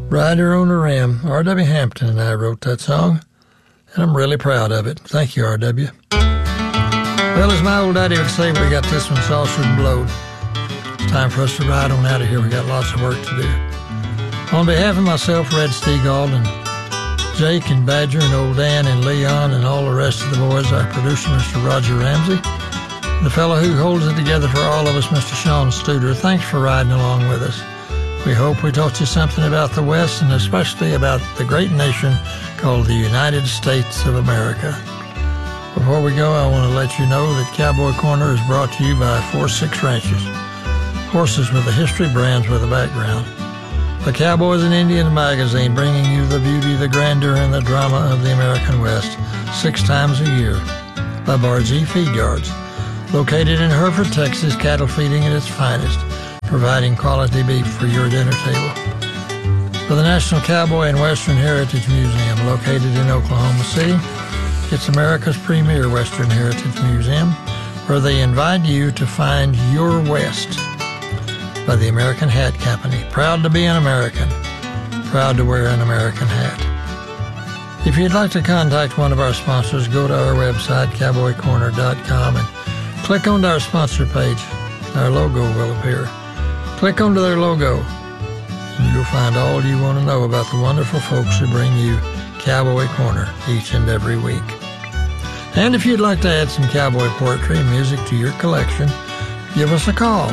Rider on a Ram. R.W. Hampton and I wrote that song, and I'm really proud of it. Thank you, R.W. Well, as my old daddy would say, we got this one saucered and blowed. It's time for us to ride on out of here. We got lots of work to do. On behalf of myself, Red Stegall, and Jake and Badger and old Dan and Leon and all the rest of the boys, our producer, Mr. Roger Ramsey, the fellow who holds it together for all of us, Mr. Sean Studer, thanks for riding along with us. We hope we taught you something about the West and especially about the great nation called the United States of America. Before we go, I want to let you know that Cowboy Corner is brought to you by 4-6 Ranches, horses with a history, brands with a background. The Cowboys and Indians magazine, bringing you the beauty, the grandeur, and the drama of the American West 6 times a year by Bargee Feed Yards. Located in Hereford, Texas, cattle feeding at its finest, providing quality beef for your dinner table. For the National Cowboy and Western Heritage Museum, located in Oklahoma City, it's America's premier Western Heritage Museum, where they invite you to find your West by the American Hat Company. Proud to be an American, proud to wear an American hat. If you'd like to contact one of our sponsors, go to our website, cowboycorner.com, and click on our sponsor page. Our logo will appear. Click onto their logo, and you'll find all you want to know about the wonderful folks who bring you Cowboy Corner each and every week. And if you'd like to add some cowboy poetry and music to your collection, give us a call,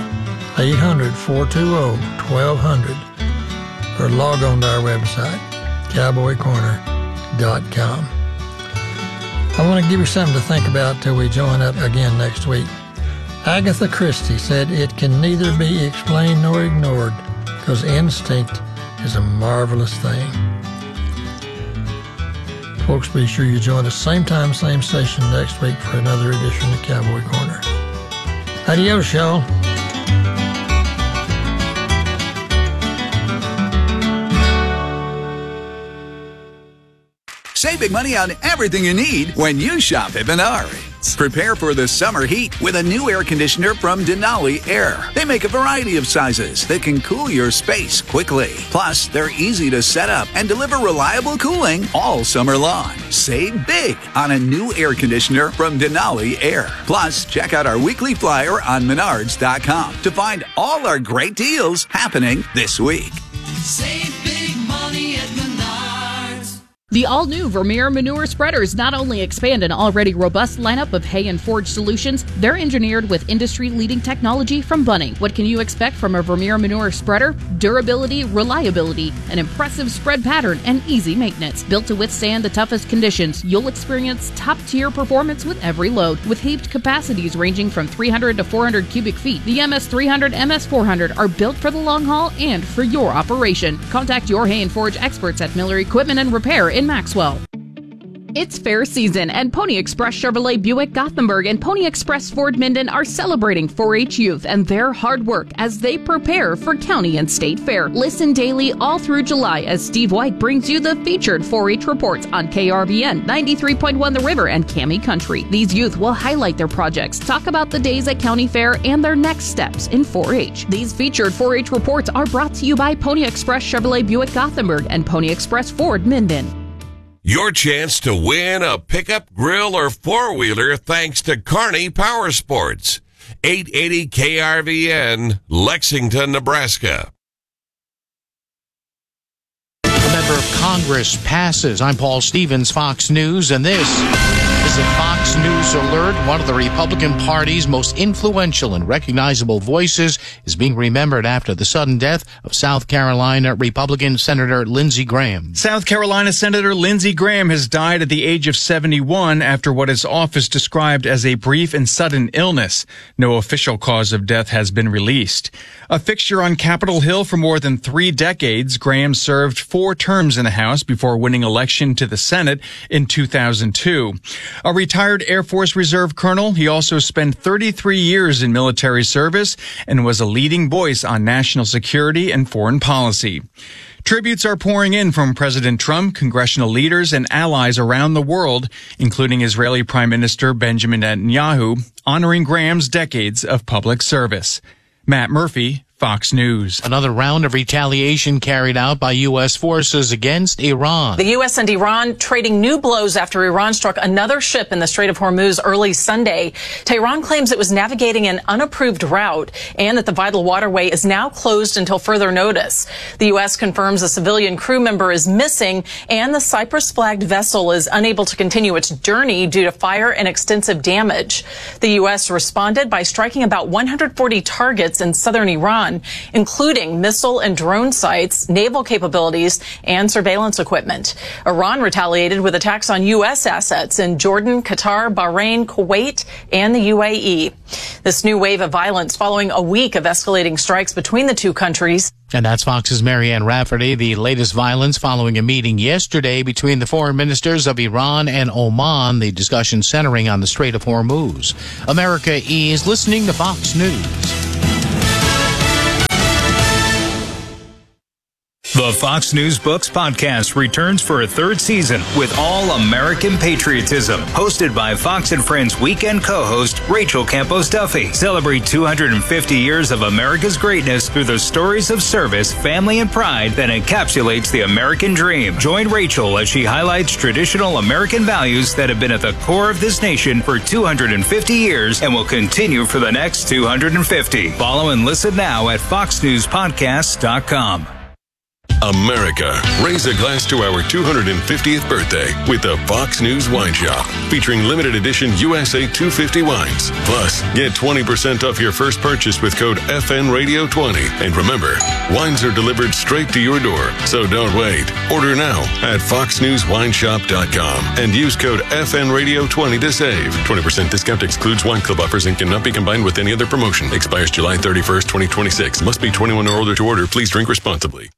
800-420-1200, or log on to our website, cowboycorner.com. I want to give you something to think about till we join up again next week. Agatha Christie said it can neither be explained nor ignored because instinct is a marvelous thing. Folks, be sure you join us same time, same station next week for another edition of Cowboy Corner. Adios, y'all. Save big money on everything you need when you shop at Menards. Prepare for the summer heat with a new air conditioner from Denali Air. They make a variety of sizes that can cool your space quickly. Plus, they're easy to set up and deliver reliable cooling all summer long. Save big on a new air conditioner from Denali Air. Plus, check out our weekly flyer on Menards.com to find all our great deals happening this week. Save big money at Menards. The all-new Vermeer Manure Spreaders not only expand an already robust lineup of hay and forage solutions, they're engineered with industry-leading technology from Bunning. What can you expect from a Vermeer Manure Spreader? Durability, reliability, an impressive spread pattern, and easy maintenance. Built to withstand the toughest conditions, you'll experience top-tier performance with every load. With heaped capacities ranging from 300 to 400 cubic feet, the MS300, MS400 are built for the long haul and for your operation. Contact your hay and forage experts at Miller Equipment and Repair in Maxwell. It's fair season, and Pony Express Chevrolet Buick Gothenburg and Pony Express Ford Minden are celebrating 4-H youth and their hard work as they prepare for county and state fair. Listen daily all through July as Steve White brings you the featured 4-H reports on KRVN 93.1 The River and Cami Country. These youth will highlight their projects, talk about the days at county fair, and their next steps in 4-H. These featured 4-H reports are brought to you by Pony Express Chevrolet Buick Gothenburg and Pony Express Ford Minden. Your chance to win a pickup, grill, or four-wheeler thanks to Kearney Power Sports. 880 KRVN, Lexington, Nebraska. A member of Congress passes. I'm Paul Stevens, Fox News, and this is a Fox News alert. One of the Republican Party's most influential and recognizable voices is being remembered after the sudden death of South Carolina Republican Senator Lindsey Graham. South Carolina Senator Lindsey Graham has died at the age of 71 after what his office described as a brief and sudden illness. No official cause of death has been released. A fixture on Capitol Hill for more than 3 decades, Graham served 4 terms in the House before winning election to the Senate in 2002. A retired Air Force Reserve colonel, he also spent 33 years in military service and was a leading voice on national security and foreign policy. Tributes are pouring in from President Trump, congressional leaders, and allies around the world, including Israeli Prime Minister Benjamin Netanyahu, honoring Graham's decades of public service. Matt Murphy, Fox News. Another round of retaliation carried out by U.S. forces against Iran. The U.S. and Iran trading new blows after Iran struck another ship in the Strait of Hormuz early Sunday. Tehran claims it was navigating an unapproved route and that the vital waterway is now closed until further notice. The U.S. confirms a civilian crew member is missing and the Cyprus-flagged vessel is unable to continue its journey due to fire and extensive damage. The U.S. responded by striking about 140 targets in southern Iran, including missile and drone sites, naval capabilities, and surveillance equipment. Iran retaliated with attacks on U.S. assets in Jordan, Qatar, Bahrain, Kuwait, and the UAE. This new wave of violence following a week of escalating strikes between the two countries. And that's Fox's Marianne Rafferty. The latest violence following a meeting yesterday between the foreign ministers of Iran and Oman, the discussion centering on the Strait of Hormuz. America is listening to Fox News. The Fox News Books podcast returns for a third season with all American patriotism. Hosted by Fox and Friends weekend co-host Rachel Campos Duffy. Celebrate 250 years of America's greatness through the stories of service, family, and pride that encapsulates the American dream. Join Rachel as she highlights traditional American values that have been at the core of this nation for 250 years and will continue for the next 250. Follow and listen now at foxnewspodcast.com. America, raise a glass to our 250th birthday with the Fox News Wine Shop, featuring limited edition USA 250 wines. Plus, get 20% off your first purchase with code FNRadio20. And remember, wines are delivered straight to your door, so don't wait. Order now at foxnewswineshop.com and use code FNRadio20 to save. 20% discount excludes wine club offers and cannot be combined with any other promotion. Expires July 31st, 2026. Must be 21 or older to order. Please drink responsibly.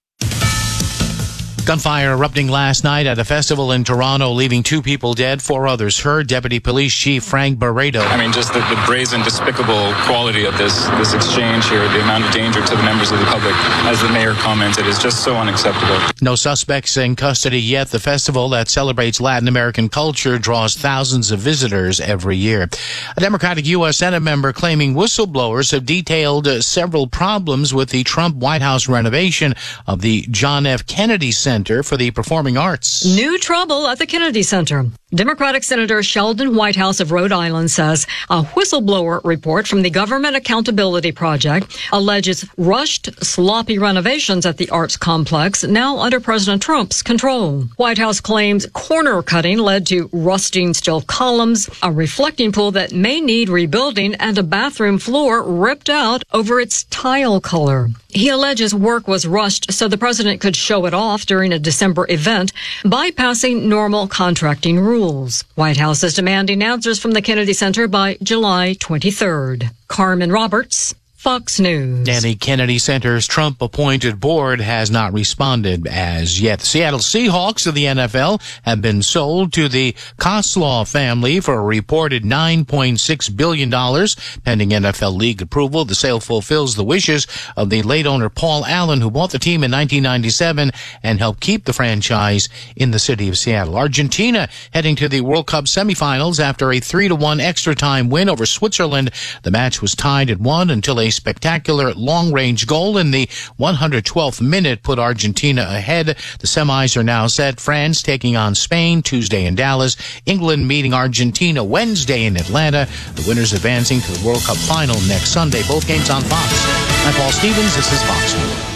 Gunfire erupting last night at a festival in Toronto, leaving 2 people dead, 4 others hurt. Deputy Police Chief Frank Barreto. I mean, just the brazen, despicable quality of this exchange here, the amount of danger to the members of the public, as the mayor commented, is just so unacceptable. No suspects in custody yet. The festival that celebrates Latin American culture draws thousands of visitors every year. A Democratic U.S. Senate member claiming whistleblowers have detailed several problems with the Trump White House renovation of the John F. Kennedy Center for the Performing Arts. New trouble at the Kennedy Center. Democratic Senator Sheldon Whitehouse of Rhode Island says a whistleblower report from the Government Accountability Project alleges rushed, sloppy renovations at the arts complex, now under President Trump's control. Whitehouse claims corner cutting led to rusting steel columns, a reflecting pool that may need rebuilding, and a bathroom floor ripped out over its tile color. He alleges work was rushed so the president could show it off during a December event, bypassing normal contracting rules. White House is demanding answers from the Kennedy Center by July 23rd. Carmen Roberts, Fox News. And the Kennedy Center's Trump-appointed board has not responded as yet. The Seattle Seahawks of the NFL have been sold to the Koslaw family for a reported $9.6 billion. Pending NFL league approval, the sale fulfills the wishes of the late owner Paul Allen, who bought the team in 1997 and helped keep the franchise in the city of Seattle. Argentina heading to the World Cup semifinals after a 3-1 extra time win over Switzerland. The match was tied at 1 until a spectacular long-range goal in the 112th minute put Argentina ahead. The semis are now set. France taking on Spain Tuesday in Dallas. England meeting Argentina Wednesday in Atlanta. The winners advancing to the World Cup final next Sunday. Both games on Fox. I'm Paul Stevens. This is Fox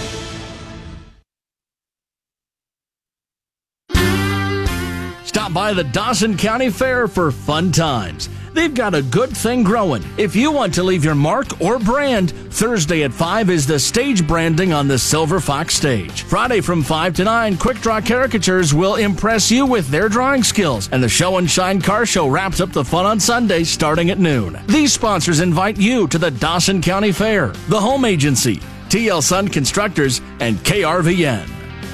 News. Stop by the Dawson County Fair for fun times. They've got a good thing growing. If you want to leave your mark or brand, Thursday at 5 is the stage branding on the Silver Fox stage. Friday from 5 to 9, Quick Draw Caricatures will impress you with their drawing skills. And the Show and Shine Car Show wraps up the fun on Sunday starting at noon. These sponsors invite you to the Dawson County Fair, the Home Agency, TL Sun Constructors, and KRVN.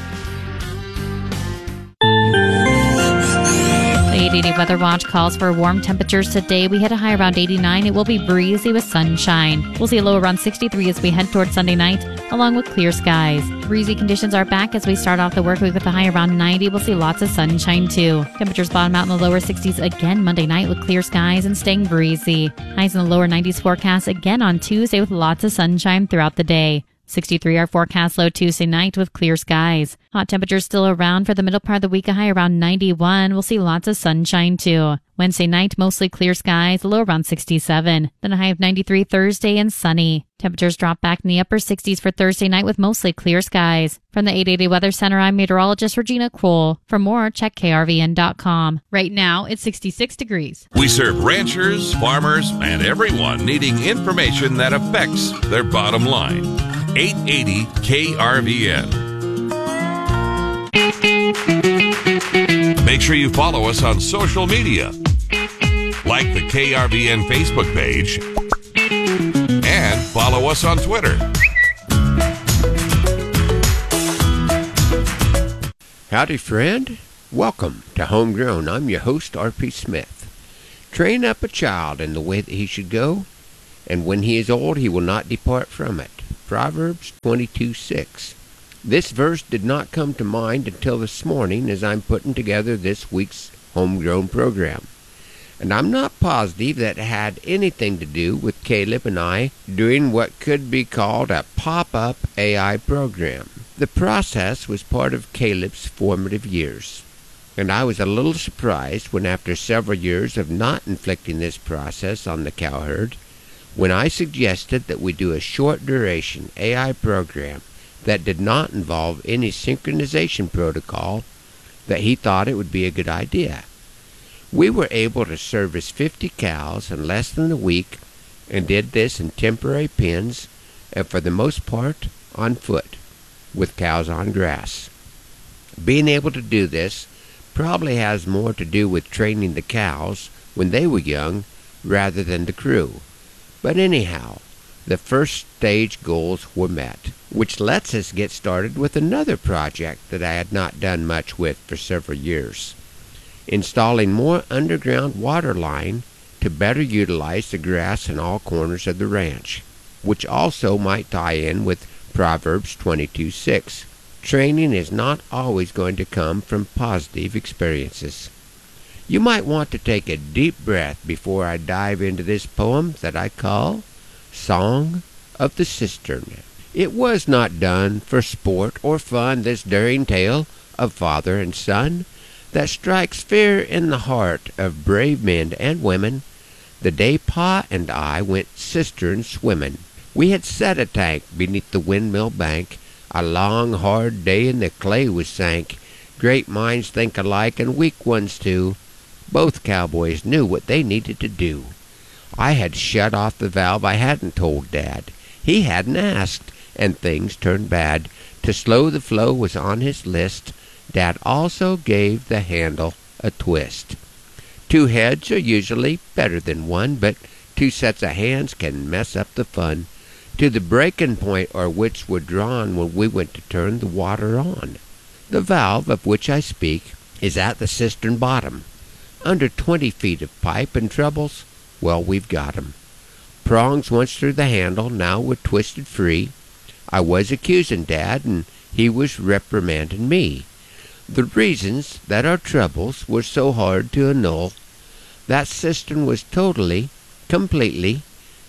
880 Weather Watch calls for warm temperatures today. We hit a high around 89. It will be breezy with sunshine. We'll see a low around 63 as we head towards Sunday night, along with clear skies. Breezy conditions are back as we start off the work week with a high around 90. We'll see lots of sunshine too. Temperatures bottom out in the lower 60s again Monday night with clear skies and staying breezy. Highs in the lower 90s forecast again on Tuesday with lots of sunshine throughout the day. 63 our forecast low Tuesday night with clear skies. Hot temperatures still around for the middle part of the week, a high around 91. We'll see lots of sunshine too. Wednesday night, mostly clear skies, a low around 67. Then a high of 93 Thursday and sunny. Temperatures drop back in the upper 60s for Thursday night with mostly clear skies. From the 880 Weather Center, I'm meteorologist Regina Kroll. For more, check krvn.com. Right now, it's 66 degrees. We serve ranchers, farmers, and everyone needing information that affects their bottom line. 880 KRVN. Make sure you follow us on social media. Like the KRVN Facebook page and follow us on Twitter. Howdy, friend. Welcome to Homegrown. I'm your host, R.P. Smith. Train up a child in the way that he should go, and when he is old, he will not depart from it. Proverbs 22:6. This verse did not come to mind until this morning as I'm putting together this week's Homegrown program. And I'm not positive that it had anything to do with Caleb and I doing what could be called a pop-up AI program. The process was part of Caleb's formative years. And I was a little surprised when, after several years of not inflicting this process on the cow herd, when I suggested that we do a short-duration AI program that did not involve any synchronization protocol, that he thought it would be a good idea. We were able to service 50 cows in less than a week and did this in temporary pens and for the most part on foot, with cows on grass. Being able to do this probably has more to do with training the cows when they were young rather than the crew. But anyhow, the first stage goals were met, which lets us get started with another project that I had not done much with for several years. Installing more underground water line to better utilize the grass in all corners of the ranch, which also might tie in with Proverbs 22:6. Training is not always going to come from positive experiences. You might want to take a deep breath before I dive into this poem that I call Song of the Cistern. It was not done for sport or fun, this daring tale of father and son that strikes fear in the heart of brave men and women. The day Pa and I went cistern swimming. We had set a tank beneath the windmill bank. A long, hard day and the clay was sank. Great minds think alike and weak ones too. Both cowboys knew what they needed to do. I had shut off the valve. I hadn't told Dad. He hadn't asked, and things turned bad. To slow the flow was on his list. Dad also gave the handle a twist. 2 heads are usually better than 1, but 2 sets of hands can mess up the fun. To the breaking point our wits were drawn when we went to turn the water on. The valve of which I speak is at the cistern bottom. Under 20 feet of pipe and trebles, well, we've got 'em. Prongs once through the handle, now we're twisted free. I was accusing Dad, and he was reprimanding me. The reasons that our troubles were so hard to annul, that cistern was totally, completely,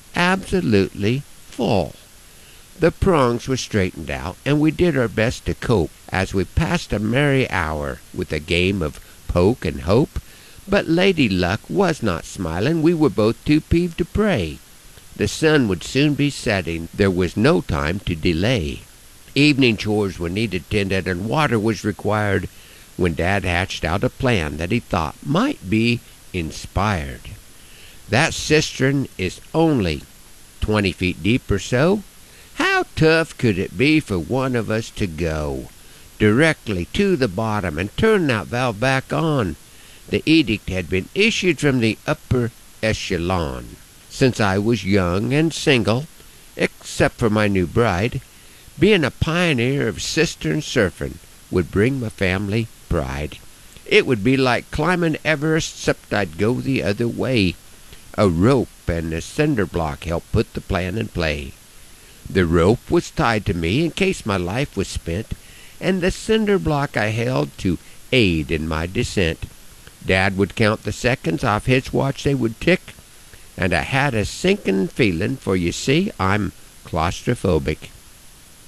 absolutely full. The prongs were straightened out, and we did our best to cope as we passed a merry hour with a game of poke and hope. But Lady Luck was not smiling. We were both too peeved to pray. The sun would soon be setting. There was no time to delay. Evening chores were needed tended, and water was required, when Dad hatched out a plan that he thought might be inspired. That cistern is only 20 feet deep or so. How tough could it be for one of us to go directly to the bottom and turn that valve back on? The edict had been issued from the upper echelon. Since I was young and single, except for my new bride, being a pioneer of cistern surfing would bring my family pride. It would be like climbing Everest, except I'd go the other way. A rope and a cinder block helped put the plan in play. The rope was tied to me in case my life was spent, and the cinder block I held to aid in my descent. Dad would count the seconds off his watch, they would tick, and I had a sinking feeling, for you see, I'm claustrophobic.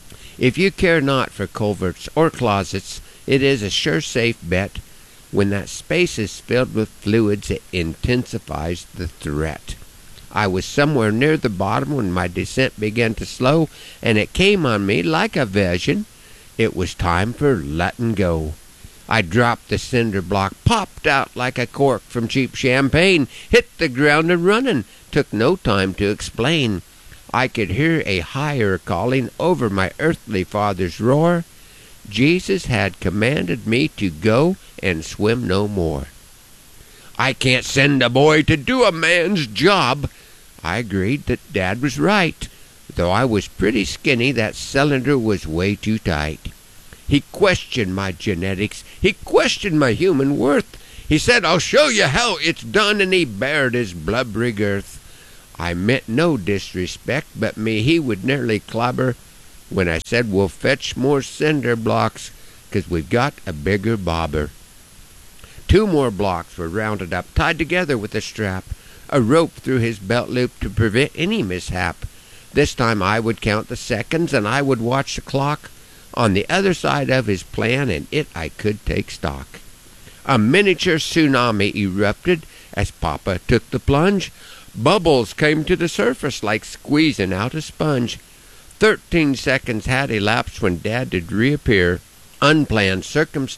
If you care not for culverts or closets, it is a sure safe bet. When that space is filled with fluids, it intensifies the threat. I was somewhere near the bottom when my descent began to slow, and it came on me like a vision. It was time for letting go. I dropped the cinder block, popped out like a cork from cheap champagne, hit the ground and running. Took no time to explain. I could hear a higher calling over my earthly father's roar. Jesus had commanded me to go and swim no more. I can't send a boy to do a man's job. I agreed that Dad was right. Though I was pretty skinny, that cylinder was way too tight. He questioned my genetics. He questioned my human worth. He said, I'll show you how it's done, and he bared his blubbery girth. I meant no disrespect, but me he would nearly clobber when I said we'll fetch more cinder blocks, 'cause we've got a bigger bobber. 2 more blocks were rounded up, tied together with a strap, a rope through his belt loop to prevent any mishap. This time I would count the seconds, and I would watch the clock. On the other side of his plan, and it I could take stock. A miniature tsunami erupted as Papa took the plunge. Bubbles came to the surface like squeezing out a sponge. 13 seconds had elapsed when Dad did reappear. Unplanned circumstances